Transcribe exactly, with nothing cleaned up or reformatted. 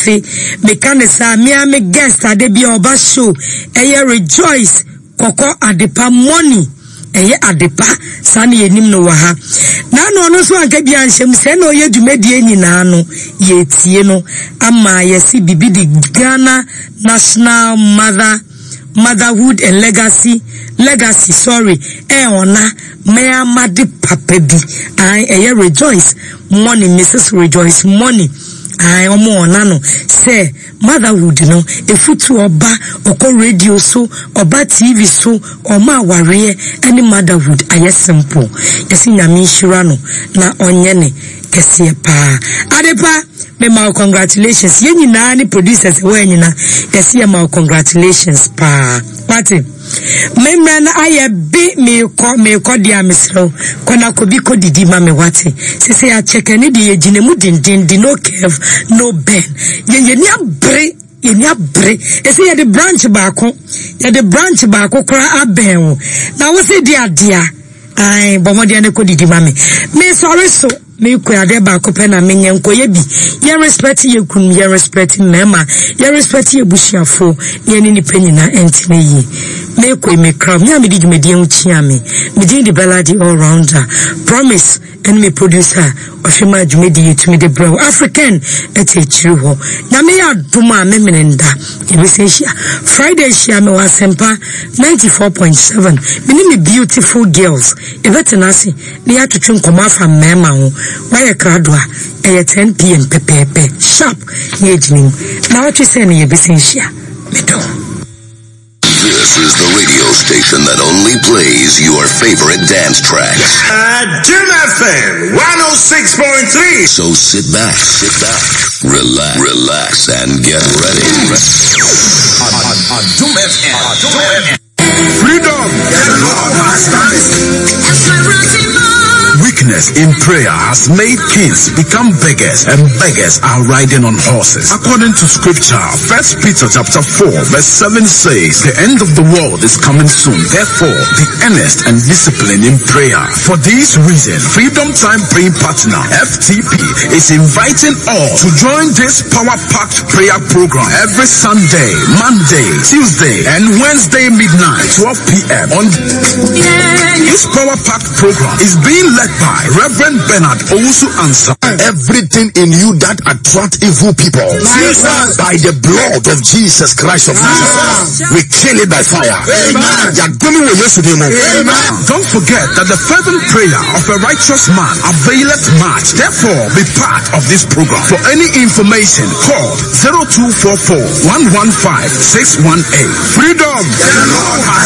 ase mekanisa me am guest ade bia oba show eye rejoice koko adepa money eye adepa sane yenim no wa ha na no no so anka bia nhyem se na oye dwumadie nyina no ye tie no ama yesi bibi di Ghana National Mother Motherhood and Legacy Legacy sorry eh ona me amade papa bi I eye rejoice money Missus Rejoice money I omo ona no say motherhood no efutu oba oko radio so oba T V so oma aware any motherhood aye simple yesi nyame hira no na onye ne kese pa adepa me ma congratulations ye nyina ni producers we nyina yesi ma congratulations pa pati me man aye bi me ko me ko dia misro kona ko bi ko didi ma me wate se se ya check ni di yegine mu dindin di no curve no bend ye ye ni abre ye ni abre e se ye the branch baako ye the branch baako kra aben na wo se di adia ai bomodia ne ko didi ma me me sorry so me ko ade ba ko pe na menye nkoye bi ye respect ye kun ye respect mema ye respect ye busiafo ye ni panyina entine yi me ko me kram ya me di dwumadi enchia me me di the ballad all rounder promise and me producer ofima dwumadi yetumi de bro African etechiri ho na me ya duma me menenda ye be say Friday shia me wasempa ninety-four point seven me ni me beautiful girls e betenase me ya twetwe nkoma fa mema ho why kradwa eh ten p m pepepe sharp yejinim na what you say na ye besensia me do. This is the radio station that only plays your favorite dance tracks. Uh, Jim F M one oh six point three. So sit back, sit back, relax, relax, and get ready. Jim F M. Freedom. Weakness in prayer has made kings become beggars, and beggars are riding on horses. According to scripture, First Peter chapter four, verse seven says, the end of the world is coming soon. Therefore, be earnest and disciplined in prayer. For this reason, Freedom Time Praying Partner, F T P, is inviting all to join this power-packed prayer program every Sunday, Monday, Tuesday, and Wednesday midnight, twelve p m on this power-packed program is being led by Reverend Bernard Owusu Ansah. Everything in you that attract evil people, Jesus. by the blood of Jesus Christ of Nazareth, we kill it by fire. Amen. Amen. Don't forget that the fervent prayer of a righteous man availeth much. Therefore, be part of this program. For any information, call zero two four four, one one five, six one eight. Freedom. The Lord has